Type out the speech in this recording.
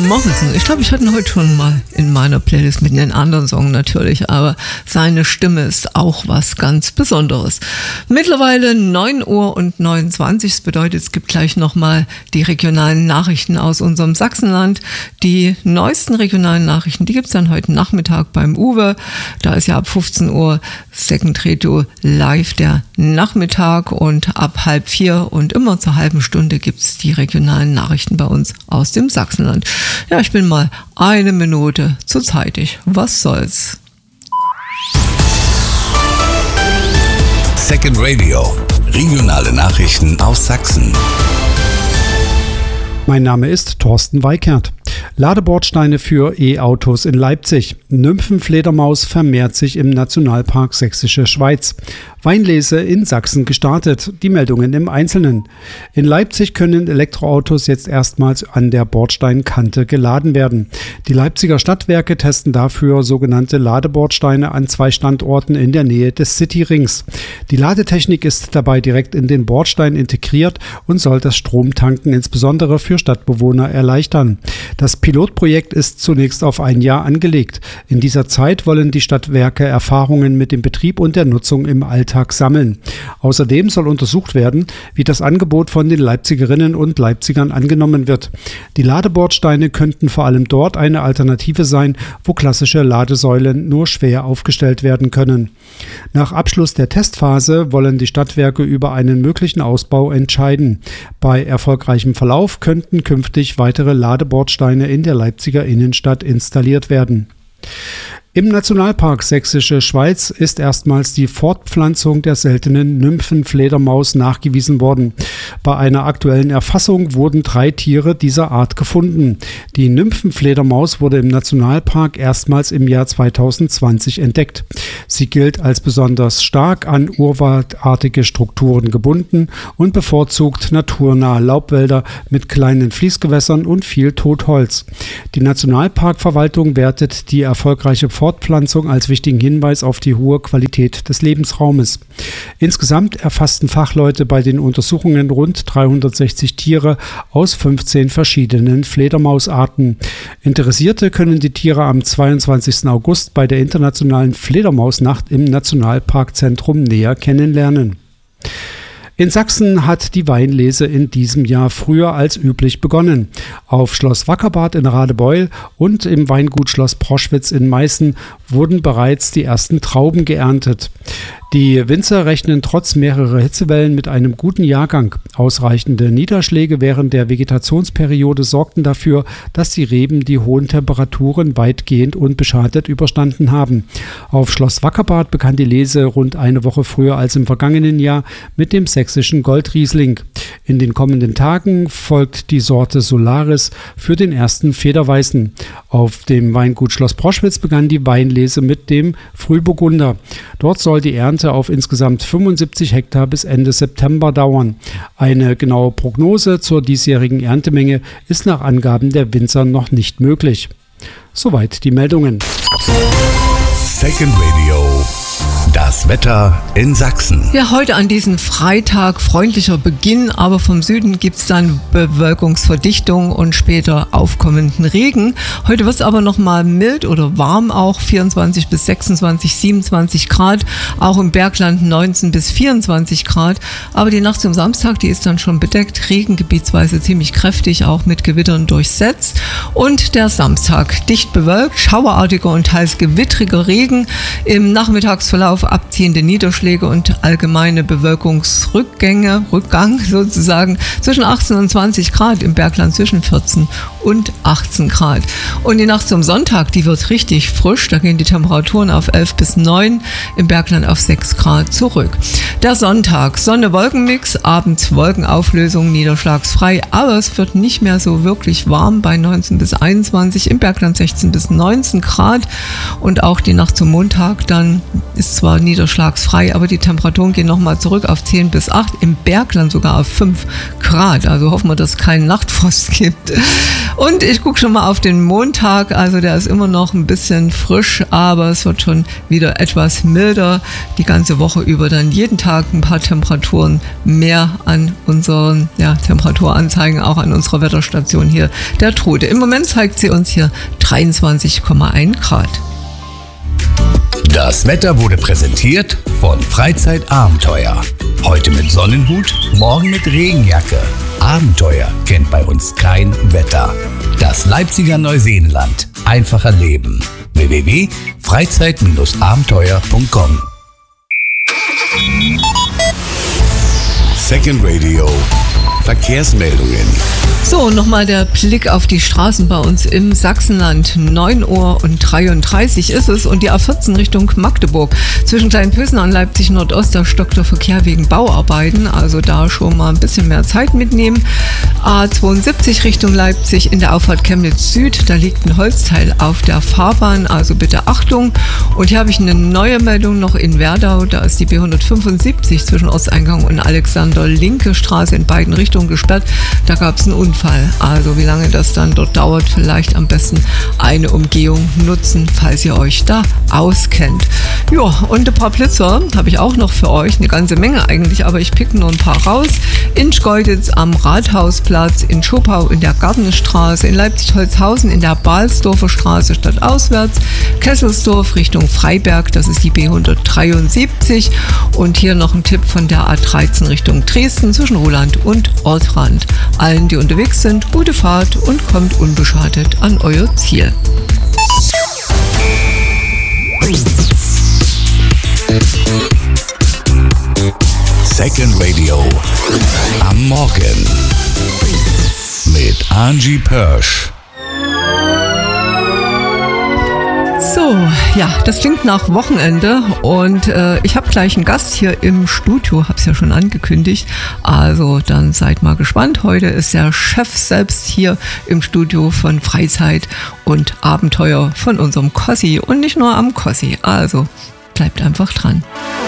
Morrison. Ich glaube, ich hatte ihn heute schon mal in meiner Playlist mit einem anderen Song natürlich, aber seine Stimme ist auch was ganz Besonderes. Mittlerweile 9:29 Uhr, das bedeutet, es gibt gleich nochmal die regionalen Nachrichten aus unserem Sachsenland. Die neuesten regionalen Nachrichten, die gibt es dann heute Nachmittag beim Uwe. Da ist ja ab 15 Uhr Second Reto live der Nachmittag und ab 3:30 und immer zur halben Stunde gibt es die regionalen Nachrichten bei uns aus dem Sachsenland. Ja, ich bin mal eine Minute zu zeitig. Was soll's? Second Radio. Regionale Nachrichten aus Sachsen. Mein Name ist Thorsten Weikert. Ladebordsteine für E-Autos in Leipzig. Nymphenfledermaus vermehrt sich im Nationalpark Sächsische Schweiz. Weinlese in Sachsen gestartet. Die Meldungen im Einzelnen. In Leipzig können Elektroautos jetzt erstmals an der Bordsteinkante geladen werden. Die Leipziger Stadtwerke testen dafür sogenannte Ladebordsteine an 2 Standorten in der Nähe des Cityrings. Die Ladetechnik ist dabei direkt in den Bordstein integriert und soll das Stromtanken insbesondere für Stadtbewohner erleichtern. Das Pilotprojekt ist zunächst auf 1 Jahr angelegt. In dieser Zeit wollen die Stadtwerke Erfahrungen mit dem Betrieb und der Nutzung im Alltag sammeln. Außerdem soll untersucht werden, wie das Angebot von den Leipzigerinnen und Leipzigern angenommen wird. Die Ladebordsteine könnten vor allem dort eine Alternative sein, wo klassische Ladesäulen nur schwer aufgestellt werden können. Nach Abschluss der Testphase wollen die Stadtwerke über einen möglichen Ausbau entscheiden. Bei erfolgreichem Verlauf könnten künftig weitere Ladebordsteine in der Leipziger Innenstadt installiert werden. Im Nationalpark Sächsische Schweiz ist erstmals die Fortpflanzung der seltenen Nymphenfledermaus nachgewiesen worden. Bei einer aktuellen Erfassung wurden 3 Tiere dieser Art gefunden. Die Nymphenfledermaus wurde im Nationalpark erstmals im Jahr 2020 entdeckt. Sie gilt als besonders stark an urwaldartige Strukturen gebunden und bevorzugt naturnahe Laubwälder mit kleinen Fließgewässern und viel Totholz. Die Nationalparkverwaltung wertet die erfolgreiche Fortpflanzung als wichtigen Hinweis auf die hohe Qualität des Lebensraumes. Insgesamt erfassten Fachleute bei den Untersuchungen rund 360 Tiere aus 15 verschiedenen Fledermausarten. Interessierte können die Tiere am 22. August bei der internationalen Fledermausnacht im Nationalparkzentrum näher kennenlernen. In Sachsen hat die Weinlese in diesem Jahr früher als üblich begonnen. Auf Schloss Wackerbarth in Radebeul und im Weingut Schloss Proschwitz in Meißen wurden bereits die ersten Trauben geerntet. Die Winzer rechnen trotz mehrerer Hitzewellen mit einem guten Jahrgang. Ausreichende Niederschläge während der Vegetationsperiode sorgten dafür, dass die Reben die hohen Temperaturen weitgehend unbeschadet überstanden haben. Auf Schloss Wackerbarth begann die Lese rund eine Woche früher als im vergangenen Jahr mit dem sächsischen Goldriesling. In den kommenden Tagen folgt die Sorte Solaris für den ersten Federweißen. Auf dem Weingut Schloss Proschwitz begann die Weinlese mit dem Frühburgunder. Dort soll die Ernte auf insgesamt 75 Hektar bis Ende September dauern. Eine genaue Prognose zur diesjährigen Erntemenge ist nach Angaben der Winzer noch nicht möglich. Soweit die Meldungen. Second Radio. Das Wetter in Sachsen. Ja, heute an diesem Freitag freundlicher Beginn, aber vom Süden gibt es dann Bewölkungsverdichtung und später aufkommenden Regen. Heute wird es aber nochmal mild oder warm auch, 24 bis 26, 27 Grad, auch im Bergland 19 bis 24 Grad. Aber die Nacht zum Samstag, die ist dann schon bedeckt, regengebietsweise ziemlich kräftig, auch mit Gewittern durchsetzt. Und der Samstag dicht bewölkt, schauerartiger und teils gewittriger Regen, im Nachmittagsverlauf abziehende Niederschläge und allgemeine Rückgang sozusagen, zwischen 18 und 20 Grad, im Bergland zwischen 14 und 18 Grad. Und die Nacht zum Sonntag, die wird richtig frisch, da gehen die Temperaturen auf 11 bis 9, im Bergland auf 6 Grad zurück. Der Sonntag, Sonne-Wolkenmix, abends Wolkenauflösung, niederschlagsfrei, aber es wird nicht mehr so wirklich warm bei 19 bis 21, im Bergland 16 bis 19 Grad und auch die Nacht zum Montag, dann ist zwar niederschlagsfrei, aber die Temperaturen gehen nochmal zurück auf 10 bis 8, im Bergland sogar auf 5 Grad. Also hoffen wir, dass es keinen Nachtfrost gibt. Und ich gucke schon mal auf den Montag, also der ist immer noch ein bisschen frisch, aber es wird schon wieder etwas milder. Die ganze Woche über dann jeden Tag ein paar Temperaturen mehr an unseren Temperaturanzeigen, auch an unserer Wetterstation hier, der Trude. Im Moment zeigt sie uns hier 23,1 Grad. Das Wetter wurde präsentiert von Freizeitabenteuer. Heute mit Sonnenhut, morgen mit Regenjacke. Abenteuer kennt bei uns kein Wetter. Das Leipziger Neuseenland. Einfacher Leben. www.freizeit-abenteuer.com. Second Radio. Verkehrsmeldungen. So, nochmal der Blick auf die Straßen bei uns im Sachsenland. 9:33 ist es und die A14 Richtung Magdeburg. Zwischen Kleinpösen und Leipzig Nordost, da stockt der Verkehr wegen Bauarbeiten, also da schon mal ein bisschen mehr Zeit mitnehmen. A72 Richtung Leipzig in der Auffahrt Chemnitz Süd, da liegt ein Holzteil auf der Fahrbahn, also bitte Achtung. Und hier habe ich eine neue Meldung noch in Werdau, da ist die B175 zwischen Osteingang und Alexander-Linke Straße in beiden Richtungen gesperrt. Da gab es einen Unfall. Also wie lange das dann dort dauert, vielleicht am besten eine Umgehung nutzen, falls ihr euch da auskennt. Ja, und ein paar Blitzer habe ich auch noch für euch. Eine ganze Menge eigentlich, aber ich picke nur ein paar raus. In Schkeuditz am Rathausplatz, in Schopau in der Gartenstraße, in Leipzig-Holzhausen in der Balsdorfer Straße stadtauswärts, Kesselsdorf Richtung Freiberg, das ist die B173. Und hier noch ein Tipp von der A13 Richtung Dresden zwischen Roland und Ortrand. Allen, die unterwegs sind, gute Fahrt und kommt unbeschadet an euer Ziel. Second Radio am Morgen mit Angie Pörsch. So, ja, das klingt nach Wochenende und ich habe gleich einen Gast hier im Studio, habe es ja schon angekündigt, also dann seid mal gespannt. Heute ist der Chef selbst hier im Studio von Freizeit und Abenteuer von unserem Kossi und nicht nur am Kossi, also bleibt einfach dran.